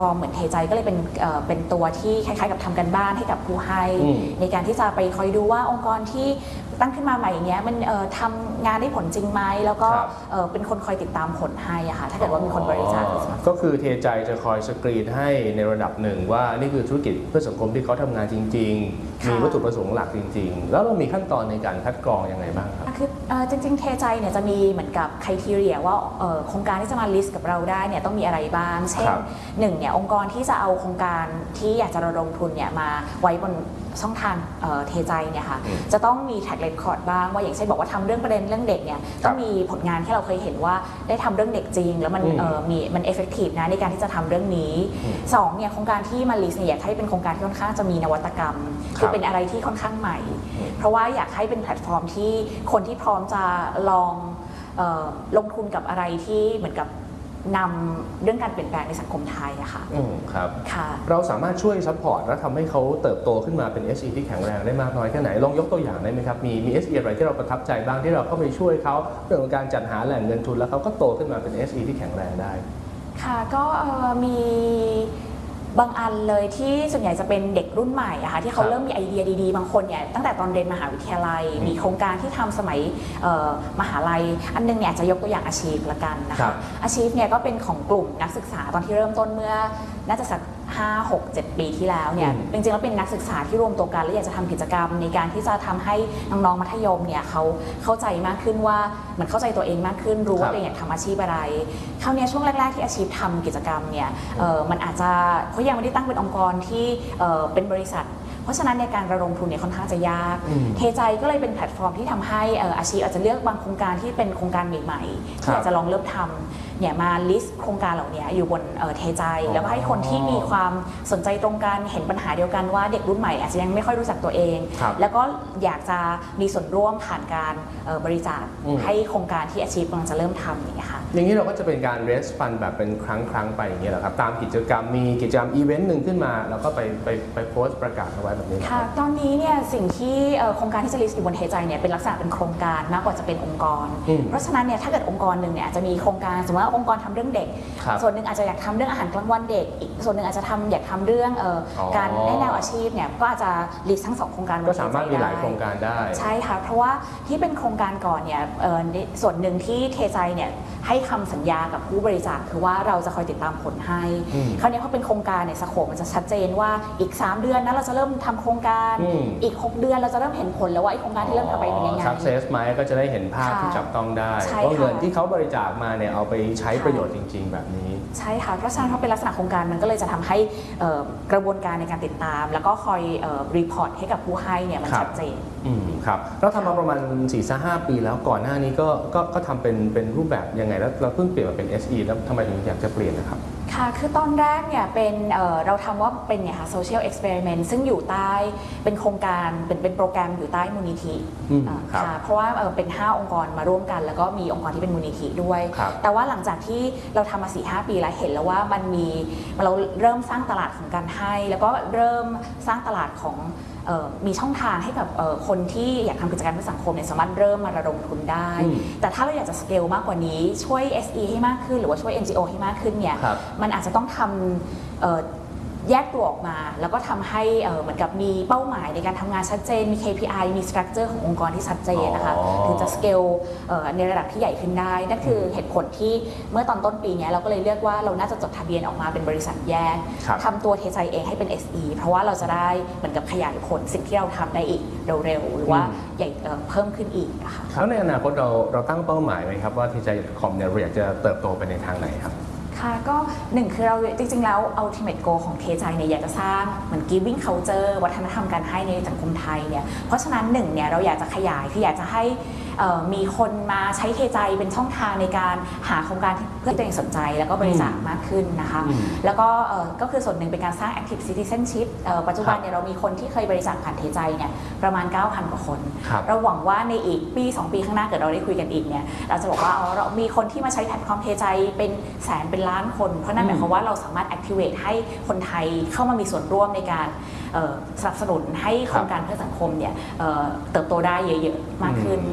เหมือนเทใจก็เลยเป็นตัวที่คล้ายๆกับทำกันบ้านให้กับผู้ให้ในการที่จะไปคอยดูว่าองค์กรที่ตั้งขึ้นมาใหม่อย่างเงี้ยมันทำงานได้ผลจริงไหมแล้วก็เป็นคนคอยติดตามผลให้อะค่ะถ้าเกิดว่ามีคนบริจาคก็คือเทใจจะคอยสกรีนให้ในระดับหนึ่งว่านี่คือธุรกิจเพื่อสังคมที่เขาทำงานจริงๆมีวัตถุประสงค์หลักจริงๆแล้วเรามีขั้นตอนในการคัดกรองยังไงบ้างครับคือจริงๆเทใจเนี่ยจะมีเหมือนกับไครทีเรียว่าโครงการที่จะมาลิสต์กับเราได้เนี่ยต้องมีอะไรบ้างเช่นหนึ่งเนี่ยองค์กรที่จะเอาโครงการที่อยากจะระดมทุนเนี่ยมาไว้บนช่องทางเทใจเนี่ยค่ะจะต้องมีแท็กเรคคอร์ดบ้างว่าอย่างเช่นบอกว่าทำเรื่องประเด็นเรื่องเด็กเนี่ยต้องมีผลงานที่เราเคยเห็นว่าได้ทำเรื่องเด็กจริงแล้วมันเอฟเฟกตีฟนะในการที่จะทำเรื่องนี้2เนี่ยโครงการที่มาลิสต์เนี่ยอยากให้เป็นโครงการที่ค่อนข้างจะมีนวัตกรรมคือเป็นอะไรที่ค่อนข้างใหม่เพราะว่าอยากให้เป็นแพลตฟอร์มที่คนที่พร้อมจะลองลงทุนกับอะไรที่เหมือนกับนำเรื่องการเปลี่ยนแปลงในสังคมไทยอะค่ะครับเราสามารถช่วยซัพพอร์ตและทำให้เขาเติบโตขึ้นมาเป็น SE ที่แข็งแรงได้มากน้อยแค่ไหนลองยกตัวอย่างได้ไหมครับมี SE อะไรที่เราประทับใจบ้างที่เราเข้าไปช่วยเขาเรื่องของการจัดหาแหล่งเงินทุนแล้วเขาก็โตขึ้นมาเป็น SE ที่แข็งแรงได้ค่ะก็มีบางอันเลยที่ส่วนใหญ่จะเป็นเด็กรุ่นใหม่อะค่ะที่เขาเริ่มมีไอเดียดีๆบางคนเนี่ยตั้งแต่ตอนเรียนมหาวิทยาลัยมีโครงการที่ทำสมัยมหาลัยอันนึงเนี่ยจะยกตัวอย่างอาชีพละกันนะคะอาชีพเนี่ยก็เป็นของกลุ่มนักศึกษาตอนที่เริ่มต้นเมื่อน่าจะสัก5 6 7 ปีที่แล้วเนี่ยจริงๆแล้วเป็นนักศึกษาที่รวมตัวกันและอยากจะทำกิจกรรมในการที่จะทำให้น้องๆมัธยมเนี่ยเขาเข้าใจมากขึ้นว่าเหมือนเข้าใจตัวเองมากขึ้นรู้ว่าตัวเองอยากทำอาชีพอะไรคราวนี้ช่วงแรกๆที่อาชีพทำกิจกรรมเนี่ยมันอาจจะเขายังไม่ได้ตั้งเป็นองค์กรที่เป็นบริษัทเพราะฉะนั้นในการระดมทุนเนี่ยค่อนข้างจะยากเทใจก็เลยเป็นแพลตฟอร์มที่ทำให้อาชีพอาจจะเลือกบางโครงการที่เป็นโครงการใหม่ๆที่อยากจะลองเริ่มทำเนี่ยมาลิสต์โครงการเหล่านี้อยู่บนเทใจแล้วก็ให้คนที่มีความสนใจตรงกันเห็นปัญหาเดียวกันว่าเด็กรุ่นใหม่อาจจะยังไม่ค่อยรู้จักตัวเองแล้วก็อยากจะมีส่วนร่วมผ่านการบริจาคให้โครงการที่อาชีพกำลังจะเริ่มทำอย่างนี้ค่ะอย่างนี้เราก็จะเป็นการ raise fund แบบเป็นครั้งไปอย่างนี้แหละครับตามกิจกรรมมีกิจกรรมอีเวนต์หนึ่งขึ้นมาแล้วก็ไปโพสต์ประกาศเอาไว้แบบนี้ค่ะตอนนี้เนี่ยสิ่งที่โครงการที่จะลิสต์อยู่บนเทใจเนี่ยเป็นลักษณะเป็นโครงการมากกว่าจะเป็นองค์กรเพราะฉะนั้นเนี่ยถ้าเกิดองค์กรหนึ่งเนี่ยอาจจะมีโครงการสมมติว่าองค์กรทำเรื่องเด็กส่วนหนึ่งอาจจะอยากทำเรื่องอาหารกลางวันเด็กอีกส่วนหนึ่งอาจจะอยากทำเรื่องการแนะแนวอาชีพเนี่ยก็อาจจะลิสต์ทั้ง2โครงการก็สามารถมีหลายโครงการได้ใช่ค่ะเพราะว่าที่เป็นโครงการก่อนเนี่ยส่วนหนึ่งที่เทใจเนี่ยให้คำสัญญากับผู้บริจาคคือว่าเราจะคอยติดตามผลให้คราวนี้พอเป็นโครงการเนี่ยสโคปมันจะชัดเจนว่าอีก3 เดือนนะเราจะเริ่มทำโครงการอีก6 เดือนเราจะเริ่มเห็นผลแล้วว่าไอ้โครงการที่เริ่มทำไปเป็นยังไง success ไหมก็จะได้เห็นภาพที่จับต้องได้ว่าเงินที่เขาบริจาคมาเนี่ยเอาไปใช้ประโยชน์จริงๆแบบนี้ใช่ค่ะเพราะฉะนั้นพอเป็นลักษณะโครงการมันก็เลยจะทำให้กระบวนการในการติดตามแล้วก็คอยรีพอร์ตให้กับผู้ให้เนี่ยมันชัดเจนครับเราทำมาประมาณ 4-5 ปีแล้วก่อนหน้านี้ก็ทำเป็นรูปแบบยังไงแล้วเราเพิ่งเปลี่ยนมาเป็น SE แล้วทำไมถึงอยากจะเปลี่ยนนะครับค่ะคือตอนแรกเนี่ยเป็นเราทำว่าเป็นเนี่ยค่ะ social experiment ซึ่งอยู่ใต้เป็นโครงการเป็นโปรแกรมอยู่ใต้มูลนิธิค่ะเพราะว่าเป็น5 องค์กรมาร่วมกันแล้วก็มีองค์กรที่เป็นมูลนิธิด้วยแต่ว่าหลังจากที่เราทำมา 4-5 ปีแล้วเห็นแล้วว่าเราเริ่มสร้างตลาดของการให้แล้วก็เริ่มสร้างตลาดของมีช่องทางให้กับคนที่อยากทำกิจกรรมเพื่อสังคมเนี่ยสามารถเริ่มมาระดมทุนได้แต่ถ้าเราอยากจะสเกลมากกว่านี้ช่วย SE ให้มากขึ้นหรือว่าช่วย NGO ให้มากขึ้นเนี่ยมันอาจจะต้องทำแยกตัวออกมาแล้วก็ทำให้เหมือนกับมีเป้าหมายในการทำงานชัดเจนมี KPI มี structure ขององค์กรที่ชัดเจนนะคะถึงจะสเกลในระดับที่ใหญ่ขึ้นได้นั่นคือเหตุผลที่เมื่อตอนต้นปีนี้เราก็เลยเลือกว่าเราน่าจะจดทะเบียนออกมาเป็นบริษัทแยกทำตัวเทใจเองให้เป็น SE เพราะว่าเราจะได้เหมือนกับขยายผลสิ่งที่เราทำได้อีกเร็วๆหรือว่าใหญ่เพิ่มขึ้นอีกนะคะแล้วในอนาคตเราตั้งเป้าหมายไหมครับว่าเทใจคอมเนี่ยเราอยากจะเติบโตไปในทางไหนครับค่ะก็1คือเราจริงๆแล้ว ultimate goal ของเทใจเนี่ยอยากจะสร้างเหมือน giving culture วัฒนธรรมการให้ในสังคมไทยเนี่ยเพราะฉะนั้น1เนี่ยเราอยากจะขยายคืออยากจะให้มีคนมาใช้เทใจเป็นช่องทางในการหาโครงการเพื่อตัวเองสนใจแล้วก็บริจาคมากขึ้นนะคะแล้วก็คือส่วนหนึ่งเป็นการสร้าง active citizenship ปัจจุบันเนี่ยเรามีคนที่เคยบริจาคผ่านเทใจเนี่ยประมาณ 9,000 กว่าคนเราหวังว่าในอีกปี2 ปีข้างหน้าเกิดเราได้คุยกันอีกเนี่ยเราจะบอกว่าเรามีคนที่มาใช้แพลตฟอร์มเทใจเป็นแสนเป็นล้านคนเพราะนั่นหมายความว่าเราสามารถ activate ให้คนไทยเข้ามามีส่วนร่วมในการสนับสนุนให้โครงการเพื่อสังคมเนี่ยเติบโตได้เยอะๆมากขึ้น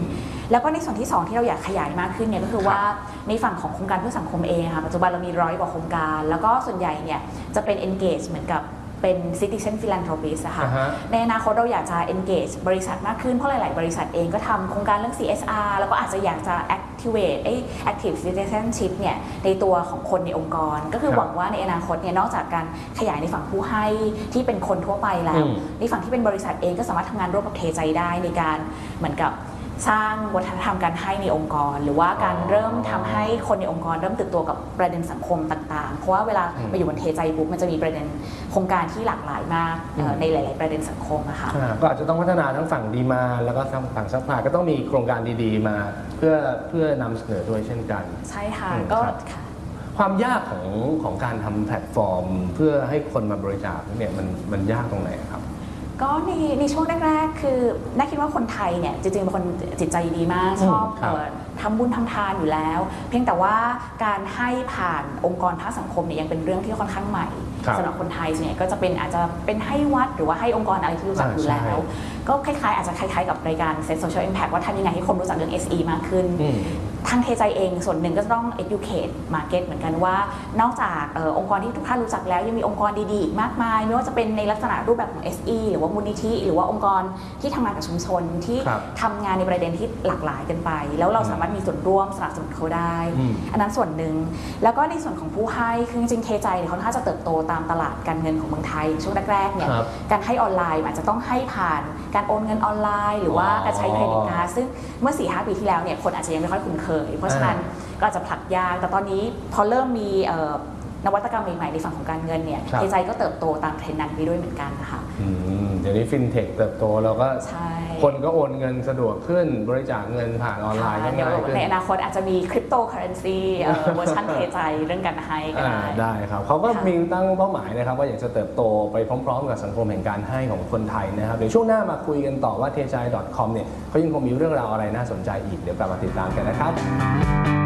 แล้วก็ในส่วนที่ 2ที่เราอยากขยายมากขึ้นเนี่ยก็คือว่าในฝั่งของโครงการเพื่อสังคมเองค่ะปัจจุบันเรามี100 กว่าโครงการแล้วก็ส่วนใหญ่เนี่ยจะเป็น engage เหมือนกับเป็น citizen philanthropist นะคะในอนาคตเราอยากจะ engage บริษัทมากขึ้นเพราะหลายๆบริษัทเองก็ทำโครงการเรื่อง CSR แล้วก็อาจจะอยากจะ activate active citizenship เนี่ยในตัวของคนในองค์กรก็คือหวังว่าในอนาคตเนี่ยนอกจากการขยายในฝั่งผู้ให้ที่เป็นคนทั่วไปแล้วในฝั่งที่เป็นบริษัทเองก็สามารถทำงานร่วมกับเทใจได้ในการเหมือนกับสร้างวัฒนธรรมการให้ในองค์กรหรือว่าการเริ่มทำให้คนในองค์กรเริ่มตื่นตัวกับประเด็นสังคมต่างๆเพราะว่าเวลาไปอยู่บนเทใจปุ๊บมันจะมีประเด็นโครงการที่หลากหลายมากในหลายๆประเด็นสังคมนะคะก็อาจจะต้องพัฒนาทั้งฝั่งดีมาแล้วก็ฝั่งซัพพลายก็ต้องมีโครงการดีๆมาเพื่อนำเสนอด้วยเช่นกันใช่ค่ะก็ความยากของการทำแพลตฟอร์มเพื่อให้คนมาบริจาคเนี่ยมันยากตรงไหนครับก็ในช่วงแรกๆคือน่าคิดว่าคนไทยเนี่ยจริงๆเป็นคนจิตใจดีมากชอบทำบุญทำทานอยู่แล้วเพียงแต่ว่าการให้ผ่านองค์กรภาคสังคมเนี่ยยังเป็นเรื่องที่ค่อนข้างใหม่สำหรับคนไทยเนี่ยก็จะเป็นอาจจะเป็นให้วัดหรือว่าให้องค์กรอะไรที่รู้จักอยู่แล้วก็คล้ายๆอาจจะคล้ายๆกับรายการ Set Social Impact ว่าทำยังไงให้คนรู้จักเรื่อง SE มากขึ้นทางเทใจเองส่วนหนึ่งก็จะต้อง educate market เหมือนกันว่านอกจากองค์กรที่ทุกท่านรู้จักแล้วยังมีองค์กรดีๆอีกมากมายไม่ว่าจะเป็นในลักษณะรูปแบบของ SE หรือว่ามูลนิธิหรือว่าองค์กรที่ทำงานกับชุมชนที่ทำงานในประเด็นที่หลากหลายกันไปแล้วเราสามารถมีส่วนร่วมสนับสนุนเขาได้อันนั้นส่วนหนึ่งแล้วก็ในส่วนของผู้ให้คือจริงๆเทใจเขาค่อนข้างจะเติบโตตามตลาดการเงินของเมืองไทยช่วงแรกๆเนี่ยการให้ออนไลน์อาจจะต้องให้ผ่านการโอนเงินออนไลน์หรือว่าการใช้เครดิตการ์ดซึ่งเมื่อ 4-5 ปีที่แล้วเนี่ยคนอาจจะยังไม่ค่อยคุ้นเคยเพราะฉะนั้นก็อาจจะผลักยากแต่ตอนนี้พอเริ่มมีนวัตกรรมใหม่ๆในฝั่งของการเงินเนี่ยเทใจก็เติบโตตามเทรนด์นั้นไปด้วยเหมือนกันนะคะเดี๋ยวนี้ฟินเทคเติบโตแล้วก็คนก็โอนเงินสะดวกขึ้นบริจาคเงินผ่านออนไลน์ง่ายขึ้นในอนาคตอาจจะมีคริปโตเคอเรนซีเวอร์ชันเทใจเรื่องการให้ก็ได้ครับเขาก็มีตั้งเป้าหมายนะครับว่าอยากจะเติบโตไปพร้อมๆกับสังคมแห่งการให้ของคนไทยนะครับเดี๋ยวช่วงหน้ามาคุยกันต่อว่า tejai.com เนี่ยเขายังคงมีเรื่องราวอะไรน่าสนใจอีกเดี๋ยวกลับมาติดตามกันนะครับ